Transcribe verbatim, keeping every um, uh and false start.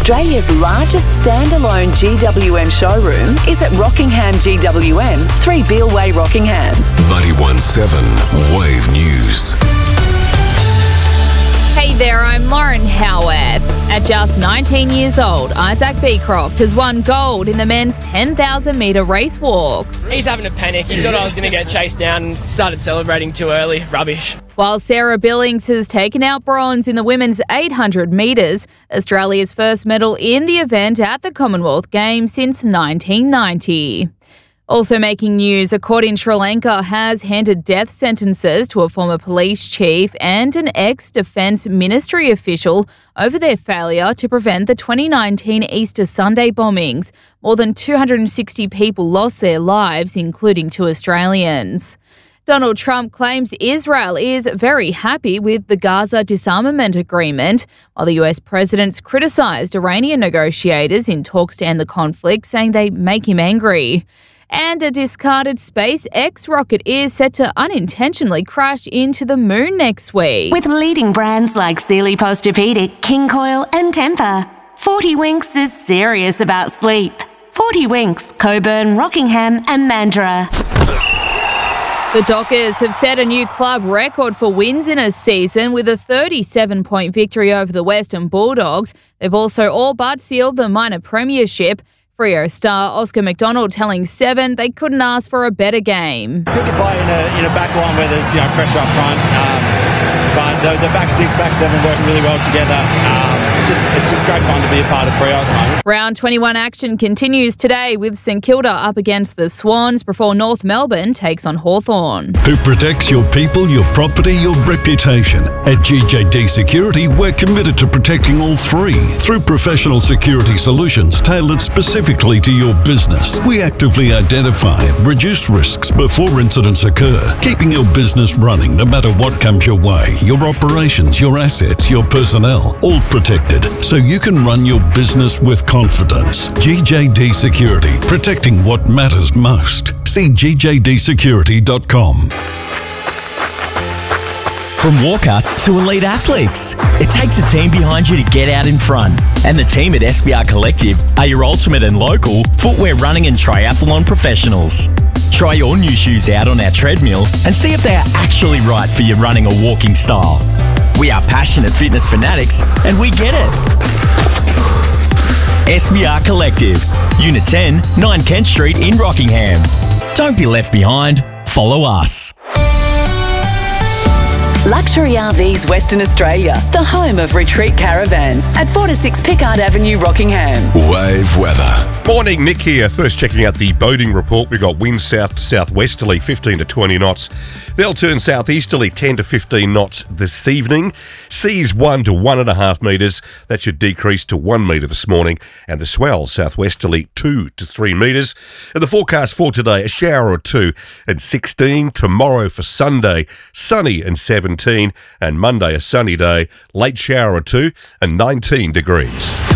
Australia's largest standalone G W M showroom is at Rockingham G W M, three Beale Way, Rockingham. ninety-one point seven Wave News. Hey there, I'm Lauren Howarth. At just nineteen years old, Isaac Beecroft has won gold in the men's ten thousand metre race walk. He's having a panic. He thought I was going to get chased down and started celebrating too early. Rubbish. While Sarah Billings has taken out bronze in the women's eight hundred metres, Australia's first medal in the event at the Commonwealth Games since nineteen ninety. Also making news, a court in Sri Lanka has handed death sentences to a former police chief and an ex-Defence Ministry official over their failure to prevent the twenty nineteen Easter Sunday bombings. More than two hundred sixty people lost their lives, including two Australians. Donald Trump claims Israel is very happy with the Gaza disarmament agreement, while the U S president's criticised Iranian negotiators in talks to end the conflict, saying they make him angry. And a discarded SpaceX rocket is set to unintentionally crash into the moon next week. With leading brands like Sealy Posturepedic, King Coil and Tempur, forty Winks is serious about sleep. forty Winks, Coburn, Rockingham and Mandurah. The Dockers have set a new club record for wins in a season with a thirty-seven point victory over the Western Bulldogs. They've also all but sealed the minor premiership. Freo star Oscar McDonald telling Seven they couldn't ask for a better game. It's good to play in a in a back line where there's you know pressure up front, um, but the, the back six, back seven working really well together. Um, it's just it's just great fun to be a part of Freo at the moment. Round twenty-one action continues today with St Kilda up against the Swans before North Melbourne takes on Hawthorn. Who protects your people, your property, your reputation? At G J D Security, we're committed to protecting all three through professional security solutions tailored specifically to your business. We actively identify and reduce risks before incidents occur, keeping your business running no matter what comes your way. Your operations, your assets, your personnel, all protected so you can run your business with confidence. G J D Security, protecting what matters most. See G J D security dot com. From walker to elite athletes, it takes a team behind you to get out in front. And the team at S B R Collective are your ultimate and local footwear running and triathlon professionals. Try your new shoes out on our treadmill and see if they are actually right for your running or walking style. We are passionate fitness fanatics and we get it. S B R Collective, Unit ten, nine Kent Street in Rockingham. Don't be left behind. Follow us. Luxury R Vs Western Australia, the home of retreat caravans at four to six Pickard Avenue, Rockingham. Wave weather. Morning, Nick here. First checking out the boating report. We've got winds south to southwesterly, fifteen to twenty knots. They'll turn southeasterly, ten to fifteen knots this evening. Seas one to one and a half metres. That should decrease to one metre this morning. And the swell southwesterly, two to three metres. And the forecast for today, a shower or two and sixteen. Tomorrow for Sunday, sunny and seventeen. And Monday, a sunny day, late shower or two and nineteen degrees.